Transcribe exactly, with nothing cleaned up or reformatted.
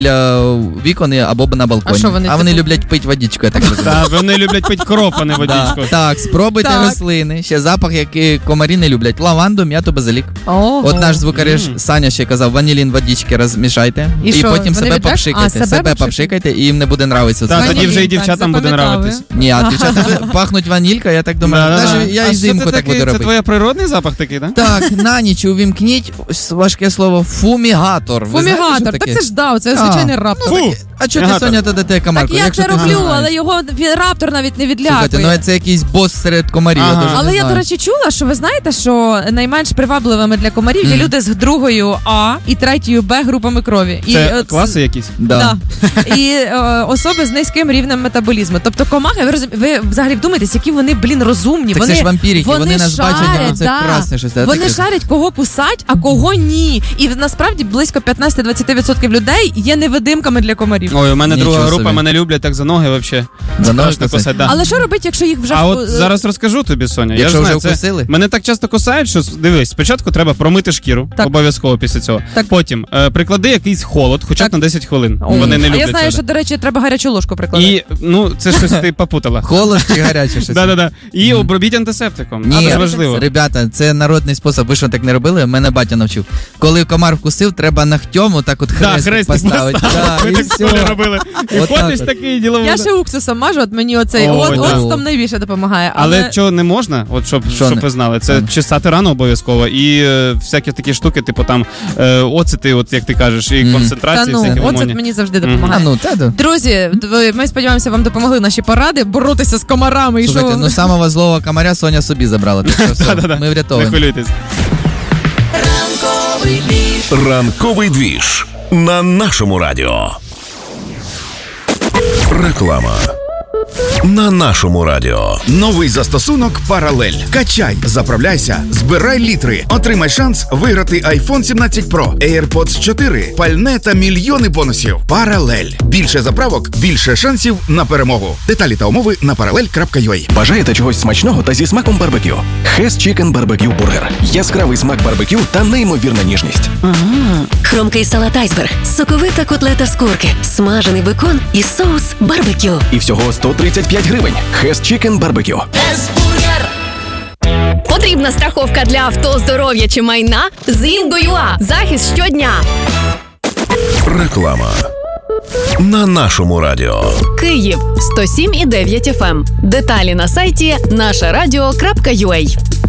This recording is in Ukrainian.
для вікон або на балконі. А що вони, а вони типу... люблять пити водичку, я так розумію. Так, вони люблять пити кроп, а не водичку. Да. Так, спробуйте так. рослини. Ще запах, який комарі не люблять. Лаванду, м'яту, базилік. Ого. От наш звукореж mm. Саня ще казав, ванілін водички розмішайте. І, і що, потім себе відляк... попшикайте. А, себе, себе попшикайте, і їм не буде нравитися. Так, тоді вже і дівчатам буде нравитись. Ні, а дівчата пахнуть ванілька, я так думаю. Да, Навіть да. я і взимку так буду робити. Це твій природний запах такий, так? Так, на ніч увімкніть важке слово фумігатор. Фумігатор, так це ж да, це звичайний раптор. Фу. А чого ти, Соня, тоді те комарку? Так я це роблю, але його раптор навіть не відлякує. Слухайте, ну це якийсь бос серед комарів. Ага. Я дуже Але не я, знаю. до речі, чула, що ви знаєте, що найменш привабливими для комарів є Mm. люди з другою А і третьою Б групами крові. І, Це от, класи якісь? Да. Да. І е, особи з низьким рівнем метаболізму. Тобто комахи, ви, розум... ви взагалі вдумаєтесь, які вони, блін, розумні. Так вони, це ж вампірики, вони, вони нас шарять, бачать, а це да. красне щось. Вони таке. шарять, кого кусать, а кого ні. І насправді близько п'ятнадцять-двадцять відсотків людей є невидимками для комарів. Ой, у мене Нічого друга група, собі. мене люблять так за ноги взагалі. За ноги Страшно кусать? кусать, да. Але що робити, якщо їх вже... А от зараз розкажу тобі, Соня. Якщо я вже знаю, це... вкусили? Мене так часто кусають, що, дивись, спочатку треба промити шкіру, Так. обов'язково після цього. Так. Потім е, приклади якийсь холод, хоча б Так. на десять хвилин. О. Вони не А люблять я знаю, це. що, до речі, треба гарячу ложку прикладати. І, ну, це щось ти попутала. Холод чи гаряче щось? Да-да-да. І обробіть антисептиком. Ні, Це важливо. ребята, це народний спосіб. Ви що так не робили? Мене батя навчив. Коли комар вкусив, треба ногтем отак от Да, хрестик хрестик поставити. Да, Ми і так все. все робили. І От ходиш так от. такий діловий. Я ще уксусом мажу, от мені оцей Ой, от, да. от там найбільше допомагає. Але, Але, чого не можна, от щоб, Що щоб не? ви знали, це А. чесати рану обов'язково і е, всякі такі штуки, типу там е, оцети, от як ти кажеш, і Мгм. та концентрації, ну, всякі оцет гормони. мені завжди Мгм. А допомагає. ну, та да. Друзі, ви- ми сподіваємося, вам допомогли наші поради боротися з комарами. І що Слухайте, вам... ну самого злого комаря Соня собі забрала. Так що все, Да-да-да. ми Не врятовані. хвилюйтесь. Ранковий двіж на нашому радіо. Реклама. На нашому радіо. Новий застосунок «Паралель». Качай, заправляйся, збирай літри. Отримай шанс виграти айфон сімнадцять про, AirPods чотири, пальне та мільйони бонусів. «Паралель». Більше заправок, більше шансів на перемогу. Деталі та умови на паралель крапка ю а. Бажаєте чогось смачного та зі смаком барбекю? Hess Chicken Barbecue Burger. Яскравий смак барбекю та неймовірна ніжність. Хрумкий салат айсберг, соковита котлета з курки, смажений бекон і соус барбекю. І всього сто тридцять п'ять гривень. Hess Chicken Barbecue. Потрібна страховка для авто, здоров'я чи майна? З Інго.ua. Захист щодня. Реклама. На нашому радіо. Київ сто сім і дев'ять еф ем. Деталі на сайті наша радіо крапка ю а.